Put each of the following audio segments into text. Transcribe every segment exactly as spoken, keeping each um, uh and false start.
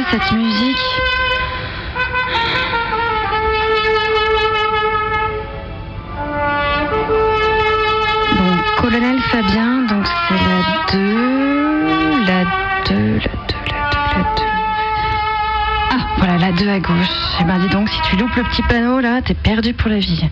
cette musique. Bon, colonel Fabien, donc c'est la deux, la deux, la deux, la deux, la deux. Ah, voilà, la deux à gauche. Eh ben dis donc, si tu loupes le petit panneau là, t'es perdu pour la vie.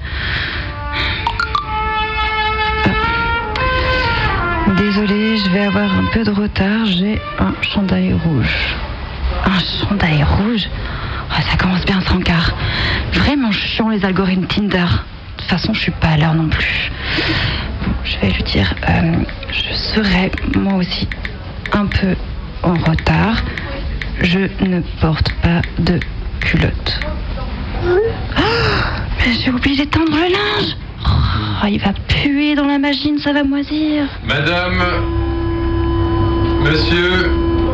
Désolée, je vais avoir un peu de retard. J'ai un chandail rouge. Un chandail rouge oh, ça commence bien ce rencard. Vraiment chiant les algorithmes Tinder. De toute façon, je suis pas à l'heure non plus. Bon, je vais lui dire, euh, je serai moi aussi un peu en retard. Je ne porte pas de culotte. Oh, mais j'ai oublié d'étendre le linge. Oh, il va puer dans la machine, ça va moisir. Madame, monsieur,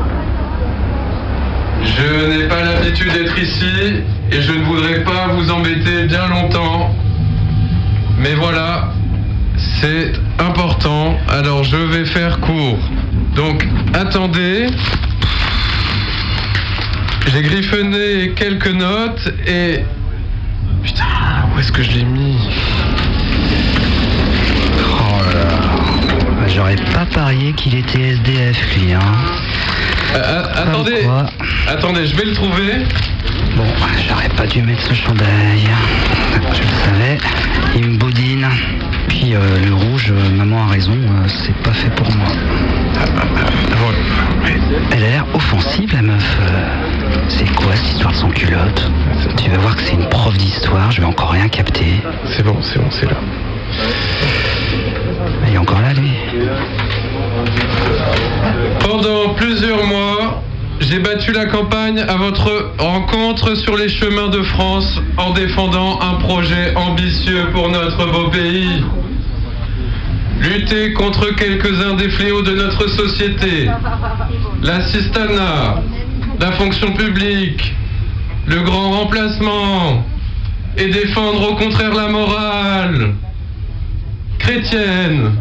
je n'ai pas l'habitude d'être ici et je ne voudrais pas vous embêter bien longtemps. Mais voilà, c'est important, alors je vais faire court. Donc, attendez. J'ai griffonné quelques notes et... Putain, où est-ce que je l'ai mis ? Oh là là. J'aurais pas parié qu'il était S D F, lui, hein. Euh, attendez, attendez, je vais le trouver. Bon, j'aurais pas dû mettre ce chandail. Je le savais, il me boudine. Puis euh, le rouge, euh, maman a raison, euh, c'est pas fait pour moi. Ah, ah, ah, voilà. Elle a l'air offensive, la meuf. Euh, c'est quoi cette histoire de sans culotte ? Tu vas voir que c'est une prof d'histoire, je vais encore rien capter. C'est bon, c'est bon, c'est là. Il est encore là, lui. Pendant plusieurs mois, j'ai battu la campagne à votre rencontre sur les chemins de France en défendant un projet ambitieux pour notre beau pays. Lutter contre quelques-uns des fléaux de notre société, l'assistanat, la fonction publique, le grand remplacement, et défendre au contraire la morale chrétienne.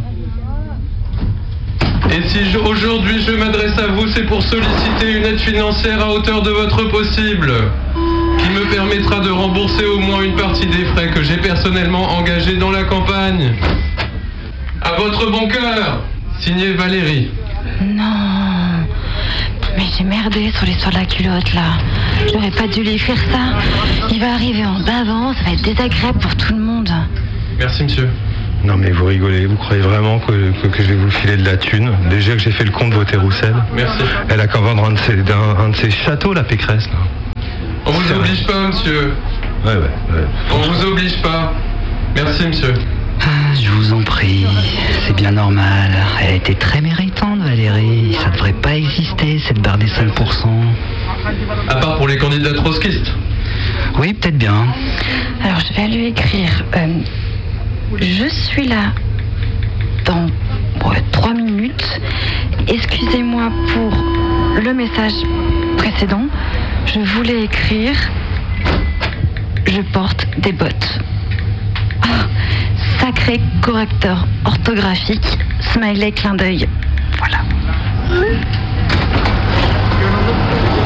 Et si je, aujourd'hui je m'adresse à vous, c'est pour solliciter une aide financière à hauteur de votre possible, qui me permettra de rembourser au moins une partie des frais que j'ai personnellement engagés dans la campagne. À votre bon cœur, signé Valérie. Non, mais j'ai merdé sur l'histoire de la culotte là. J'aurais pas dû lui faire ça. Il va arriver en bavant, ça va être désagréable pour tout le monde. Merci monsieur. Non mais vous rigolez, vous croyez vraiment que, que, que je vais vous filer de la thune ? Déjà que j'ai fait le compte voter Roussel. Merci. Elle a qu'à vendre un de ses, un, un de ses châteaux, la Pécresse. Là. On vous oblige pas monsieur. Ouais, ouais, ouais. On vous oblige pas. Merci monsieur. Ah, je vous en prie, c'est bien normal. Elle a été très méritante, Valérie. Ça devrait pas exister, cette barre des cinq pour cent. À part pour les candidats trotskistes. Oui, peut-être bien. Alors je vais lui écrire... Euh, je suis là dans ouais, trois minutes. Excusez-moi pour le message précédent. Je voulais écrire... Je porte des bottes. Ah, sacré correcteur orthographique. Smiley clin d'œil. Voilà.